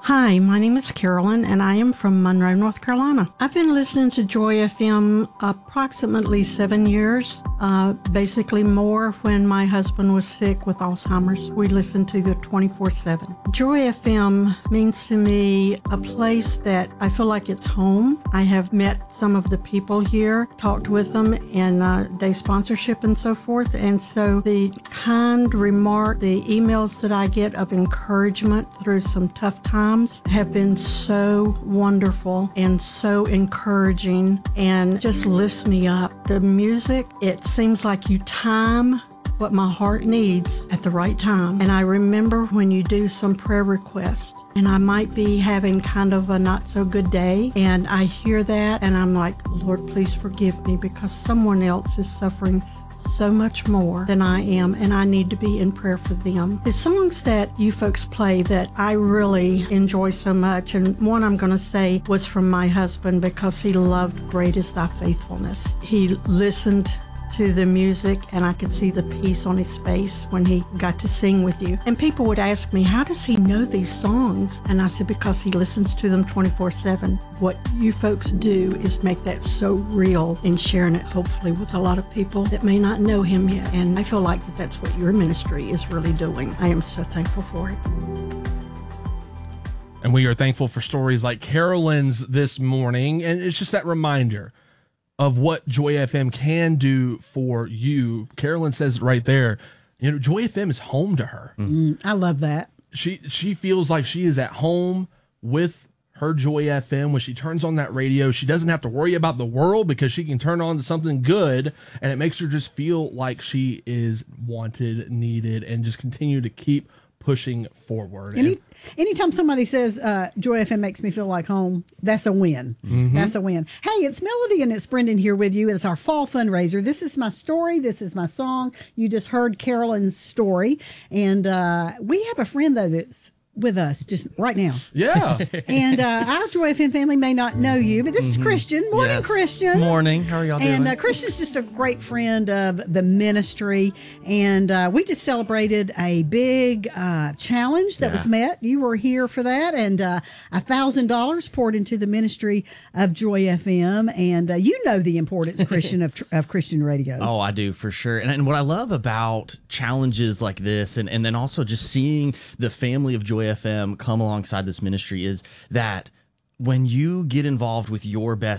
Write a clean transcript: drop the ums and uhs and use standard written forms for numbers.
Hi, my name is Carolyn, and I am from Monroe, North Carolina. I've been listening to Joy FM approximately 7 years, basically more when my husband was sick with Alzheimer's. We listened to the 24/7. Joy FM means to me a place that I feel like it's home. I have met some of the people here, talked with them in day sponsorship and so forth, and so the kind remark, the emails that I get of encouragement through some tough times have been so wonderful and so encouraging and just lifts me up. The music, it seems like you time what my heart needs at the right time. And I remember when you do some prayer requests, and I might be having kind of a not so good day, and I hear that and I'm like, Lord, please forgive me because someone else is suffering so much more than I am, and I need to be in prayer for them. The songs that you folks play that I really enjoy so much, and one I'm going to say was from my husband because he loved Great Is Thy Faithfulness. He listened to the music and I could see the peace on his face when he got to sing with you. And people would ask me, how does he know these songs? And I said, because he listens to them 24/7. What you folks do is make that so real in sharing it, hopefully, with a lot of people that may not know him yet. And I feel like that's what your ministry is really doing. I am so thankful for it. And we are thankful for stories like Carolyn's this morning. And it's just that reminder of what Joy FM can do for you. Carolyn says it right there. You know, Joy FM is home to her. I love that. She feels like she is at home with her Joy FM. When she turns on that radio, she doesn't have to worry about the world because she can turn on to something good, and it makes her just feel like she is wanted, needed, and just continue to keep pushing forward. Anytime somebody says Joy FM makes me feel like home, that's a win. Mm-hmm. That's a win. Hey, it's Melody and it's Brendan here with you. It's our fall fundraiser. This is my story. This is my song. You just heard Carolyn's story. And we have a friend, though, that's with us just right now. Yeah. And our Joy FM family may not know you, but this is Christian. Morning, yes. Christian. Morning. How are y'all doing? And Christian's just a great friend of the ministry. And we just celebrated a big challenge that was met. You were here for that. And $1,000 poured into the ministry of Joy FM. And you know the importance, Christian, of Christian radio. Oh, I do, for sure. And what I love about challenges like this, and then also just seeing the family of Joy FM come alongside this ministry, is that when you get involved with your best